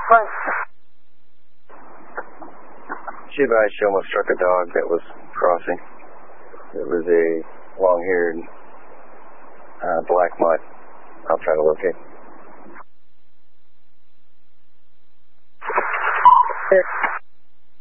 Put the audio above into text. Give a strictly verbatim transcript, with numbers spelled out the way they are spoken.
Thanks. She advised she almost struck a dog that was crossing. It was a long-haired uh, black mutt. I'll try to locate. Six.